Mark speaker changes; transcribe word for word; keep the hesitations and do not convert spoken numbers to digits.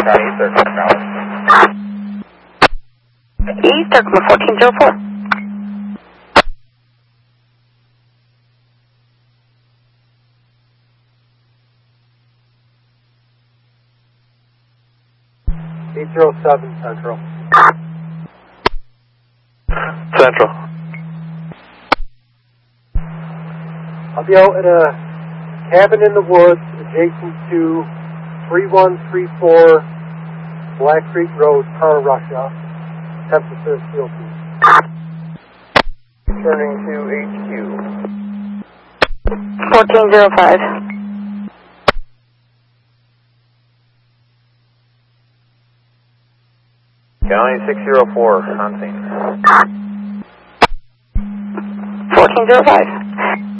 Speaker 1: East, Arkema fourteen zero four.
Speaker 2: eight zero seven Central.
Speaker 3: Central.
Speaker 2: I'll be out at a cabin in the woods adjacent to three one three four Black Creek Road, Car Russia. Temperature field two.
Speaker 4: Returning to H Q.
Speaker 1: fourteen zero five.
Speaker 4: County six zero four, on scene.
Speaker 1: fourteen zero five.